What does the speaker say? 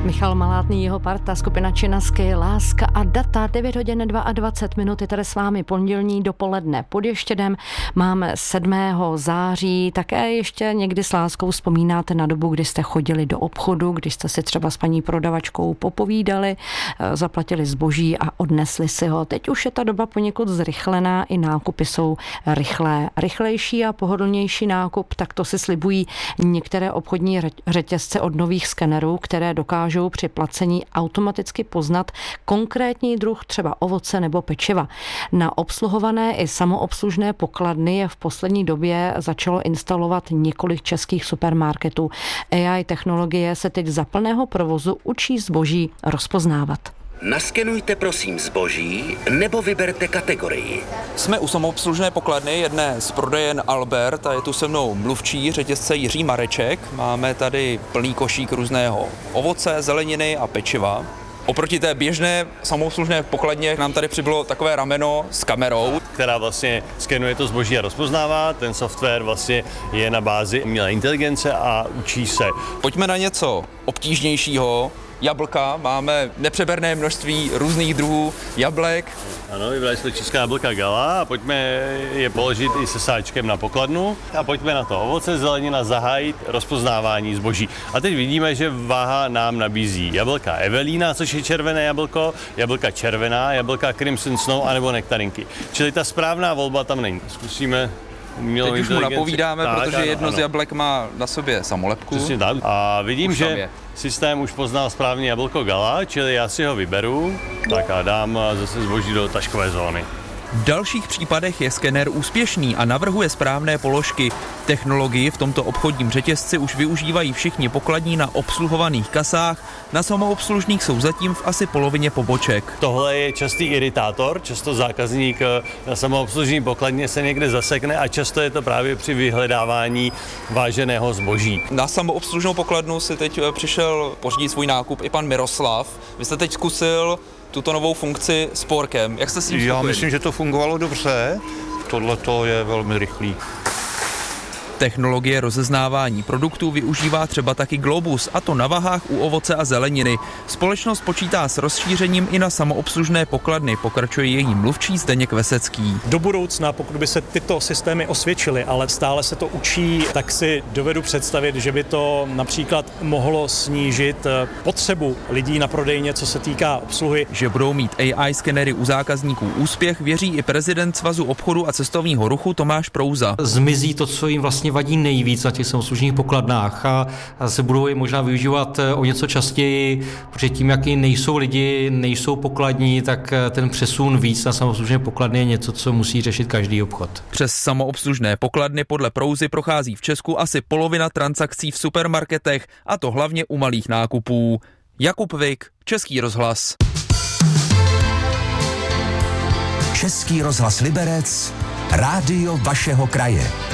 Michal Malátný, jeho parta, skupina Činasky, Láska a data, 9 hodin 22 minut, je tady s vámi pondělní dopoledne pod Ještědem. Máme 7. září, také ještě někdy s láskou vzpomínáte na dobu, kdy jste chodili do obchodu, když jste si třeba s paní prodavačkou popovídali, zaplatili zboží a odnesli si ho. Teď už je ta doba poněkud zrychlená, i nákupy jsou rychlejší a pohodlnější nákup, tak to si slibují některé obchodní řetězce od nových skenerů, které dokážou při placení automaticky poznat konkrétní druh třeba ovoce nebo pečiva. Na obsluhované i samoobslužné pokladny je v poslední době začalo instalovat několik českých supermarketů. AI technologie se teď za plného provozu učí zboží rozpoznávat. Naskenujte prosím zboží nebo vyberte kategorii. Jsme u samoobslužné pokladny jedné z prodejen Albert a je tu se mnou mluvčí řetězce Jiří Mareček. Máme tady plný košík různého ovoce, zeleniny a pečiva. Oproti té běžné samoobslužné pokladně nám tady přibylo takové rameno s kamerou, která vlastně skenuje to zboží a rozpoznává. Ten software vlastně je na bázi umělé inteligence a učí se. Pojďme na něco obtížnějšího. Jablka, máme nepřeberné množství různých druhů jablek. Ano, vybrali jsme česká jablka Gala a pojďme je položit i se sáčkem na pokladnu a pojďme na to ovoce, zelenina, zahájit rozpoznávání zboží. A teď vidíme, že váha nám nabízí jablka Evelina, což je červené jablko, jablka červená, jablka Crimson Snow anebo nektarinky. Čili ta správná volba tam není. Zkusíme. Teď už mu napovídáme, tak, protože jedno z jablek má na sobě samolepku. Přesně tak. A vidím, že systém už poznal správně jablko Gala, čili já si ho vyberu, tak a dám zase zboží do taškové zóny. V dalších případech je skener úspěšný a navrhuje správné položky. Technologii v tomto obchodním řetězci už využívají všichni pokladní na obsluhovaných kasách, na samoobslužných jsou zatím v asi polovině poboček. Tohle je častý iritátor, často zákazník na samoobslužní pokladně se někde zasekne a často je to právě při vyhledávání váženého zboží. Na samoobslužnou pokladnu si teď přišel pořídit svůj nákup i pan Miroslav. Vy jste teď zkusil tuto novou funkci s porkem. Jak jste s tím spokojen? Já myslím, že to fungovalo dobře. Tohle je velmi rychlý. Technologie rozeznávání produktů využívá třeba taky Globus, a to na vahách u ovoce a zeleniny. Společnost počítá s rozšířením i na samoobslužné pokladny, pokračuje její mluvčí Zdeněk Vesecký. Do budoucna, pokud by se tyto systémy osvědčily, ale stále se to učí, tak si dovedu představit, že by to například mohlo snížit potřebu lidí na prodejně, co se týká obsluhy. Že budou mít AI skenery u zákazníků úspěch, věří i prezident Svazu obchodu a cestovního ruchu Tomáš Prouza. Zmizí to, co jim vlastně vadí nejvíc na těch samoobslužných pokladnách a se budou je možná využívat o něco častěji, protože tím, jak nejsou lidi, nejsou pokladní, tak ten přesun víc na samoobslužné pokladny je něco, co musí řešit každý obchod. Přes samoobslužné pokladny podle Prouzy prochází v Česku asi polovina transakcí v supermarketech, a to hlavně u malých nákupů. Jakub Vik, Český rozhlas. Český rozhlas Liberec, rádio vašeho kraje.